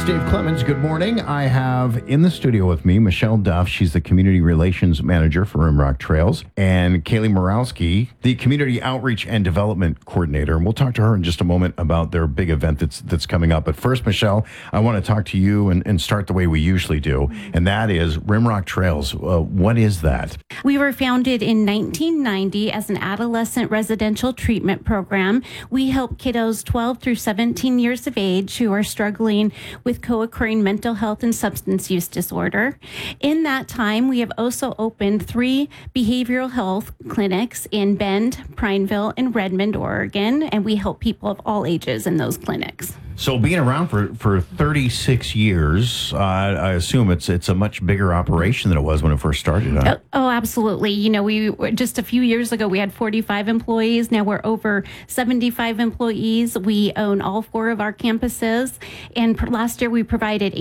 It's Dave Clemens. Good morning. I have in the studio with me Michelle Duff. She's the Community Relations Manager for Rimrock Trails, and Kaylee Morawski, the Community Outreach and Development Coordinator. And we'll talk to her in just a moment about their big event that's coming up. But first, Michelle, I want to talk to you and start the way we usually do, and that is Rimrock Trails. What is that? We were founded in 1990 as an adolescent residential treatment program. We help kiddos 12 through 17 years of age who are struggling with co-occurring mental health and substance use disorder. In that time, we have also opened 3 behavioral health clinics in Bend, Prineville, and Redmond, Oregon, and we help people of all ages in those clinics. So being around for 36 years, I assume it's a much bigger operation than it was when it first started. Huh? Oh, absolutely. You know, we just a few years ago, we had 45 employees. Now we're over 75 employees. We own all 4 of our campuses. And last year, we provided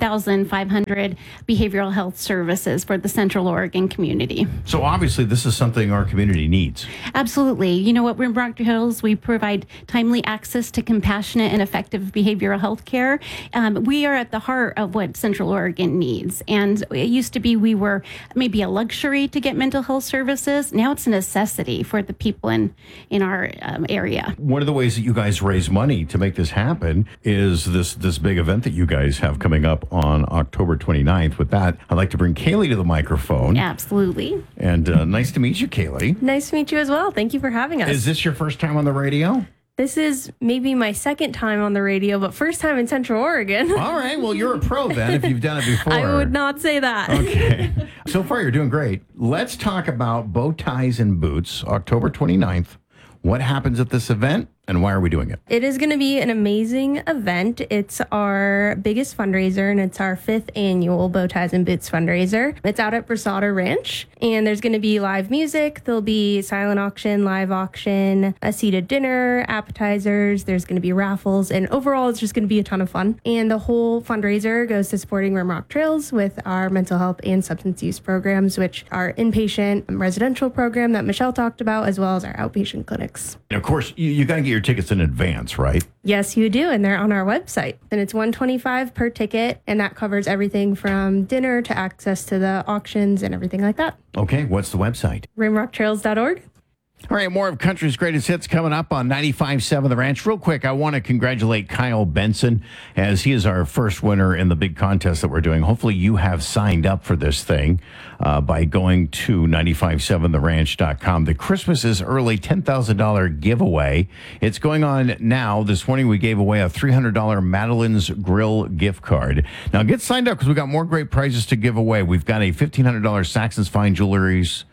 18,500 behavioral health services for the Central Oregon community. So obviously, this is something our community needs. Absolutely. You know, at Rimrock Trails, we provide timely access to compassionate and effective behavioral health care. We are at the heart of what Central Oregon needs. And it used to be we were maybe a luxury to get mental health services. Now it's a necessity for the people in our area. One of the ways that you guys raise money to make this happen is this big event that you guys have coming up on October 29th. With that, I'd like to bring Kaylee to the microphone. Absolutely. And nice to meet you, Kaylee. Nice to meet you as well. Thank you for having us. Is this your first time on the radio? This is maybe my second time on the radio, but first time in Central Oregon. All right. Well, you're a pro then if you've done it before. I would not say that. Okay. So far, you're doing great. Let's talk about Bow Ties and Boots, October 29th. What happens at this event? And why are we doing it? It is going to be an amazing event. It's our biggest fundraiser, and it's our 5th annual Bow Ties and Boots fundraiser. It's out at Brasada Ranch, and there's going to be live music. There'll be silent auction, live auction, a seated dinner, appetizers. There's going to be raffles, and overall, it's just going to be a ton of fun. And the whole fundraiser goes to supporting Rimrock Trails with our mental health and substance use programs, which are inpatient residential program that Michelle talked about, as well as our outpatient clinics. And of course, you got to get your tickets in advance, right? Yes, you do, and they're on our website. And it's $125 per ticket, and that covers everything from dinner to access to the auctions and everything like that. Okay, what's the website? rimrocktrails.org. All right, more of Country's Greatest Hits coming up on 95.7 The Ranch. Real quick, I want to congratulate Kyle Benson, as he is our first winner in the big contest that we're doing. Hopefully you have signed up for this thing by going to 957theranch.com. The Christmas is Early $10,000 giveaway. It's going on now. This morning we gave away a $300 Madeline's Grill gift card. Now get signed up because we got more great prizes to give away. We've got a $1,500 Saxon's Fine Jewelers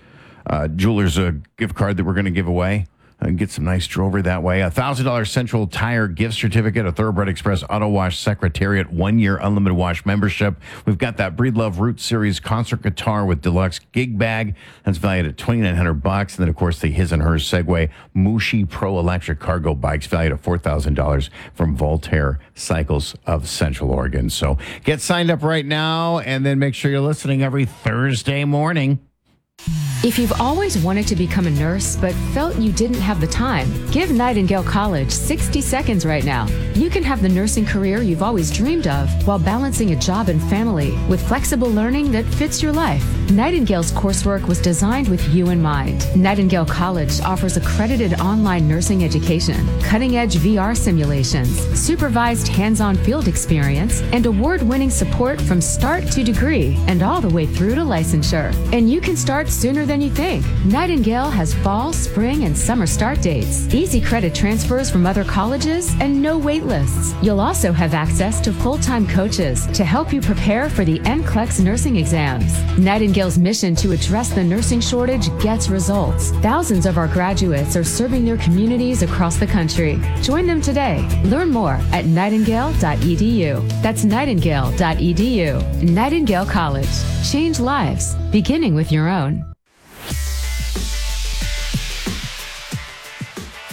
gift card that we're going to give away and get some nice jewelry that way. $1,000 Central Tire gift certificate, a Thoroughbred Express Auto Wash Secretariat 1-year unlimited wash membership. We've got that Breed Love Roots Series concert guitar with deluxe gig bag. That's valued at $2,900. And then, of course, the His and Hers Segway Mushi Pro Electric Cargo Bikes valued at $4,000 from Voltaire Cycles of Central Oregon. So get signed up right now, and then make sure you're listening every Thursday morning. If you've always wanted to become a nurse but felt you didn't have the time, give Nightingale College 60 seconds right now. You can have the nursing career you've always dreamed of while balancing a job and family with flexible learning that fits your life. Nightingale's coursework was designed with you in mind. Nightingale College offers accredited online nursing education, cutting-edge VR simulations, supervised hands-on field experience, and award-winning support from start to degree and all the way through to licensure. And you can start sooner than you think. Nightingale has fall, spring, and summer start dates, easy credit transfers from other colleges, and no wait lists. You'll also have access to full-time coaches to help you prepare for the NCLEX nursing exams. Nightingale's mission to address the nursing shortage gets results. Thousands of our graduates are serving their communities across the country. Join them today. Learn more at nightingale.edu. That's nightingale.edu. Nightingale College. Change lives, beginning with your own.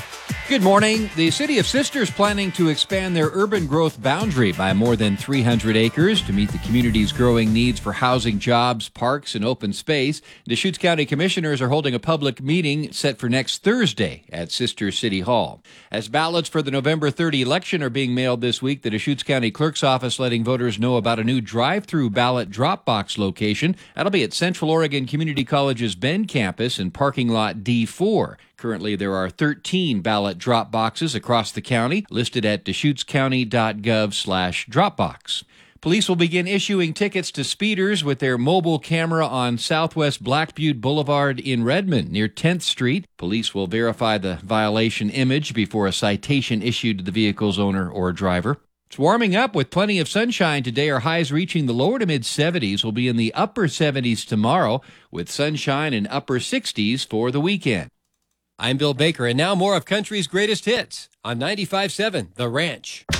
Good morning. The City of Sister is planning to expand their urban growth boundary by more than 300 acres to meet the community's growing needs for housing, jobs, parks, and open space. Deschutes County Commissioners are holding a public meeting set for next Thursday at Sister City Hall. As ballots for the November 30 election are being mailed this week, the Deschutes County Clerk's Office letting voters know about a new drive-through ballot drop box location. That'll be at Central Oregon Community College's Bend campus in parking lot D4. Currently, there are 13 ballot drop boxes across the county, listed at DeschutesCounty.gov/Dropbox. Police will begin issuing tickets to speeders with their mobile camera on Southwest Black Butte Boulevard in Redmond, near 10th Street. Police will verify the violation image before a citation issued to the vehicle's owner or driver. It's warming up with plenty of sunshine today. Our highs reaching the lower to mid-70s. Will be in the upper 70s tomorrow, with sunshine in upper 60s for the weekend. I'm Bill Baker, and now more of country's greatest hits on 95.7 The Ranch.